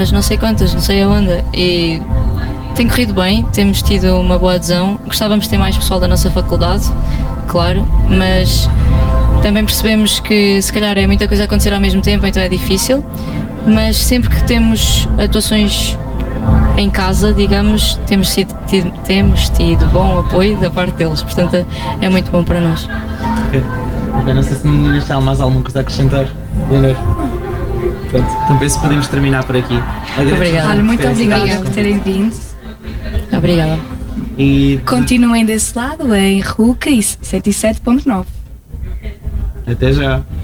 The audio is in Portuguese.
Mas não sei quantas, não sei aonde. E tem corrido bem, temos tido uma boa adesão. Gostávamos de ter mais pessoal da nossa faculdade, claro, mas também percebemos que se calhar é muita coisa a acontecer ao mesmo tempo, então é difícil. Mas sempre que temos atuações em casa, digamos, temos tido bom apoio da parte deles, portanto é muito bom para nós. Ok, não sei se meninas têm mais alguma coisa a acrescentar. Leonor. Pronto, então penso que podemos terminar por aqui. Obrigada. Olha, muito obrigada por terem vindo. Obrigada. E Continuem desse lado em RUCA e 107.9. até já.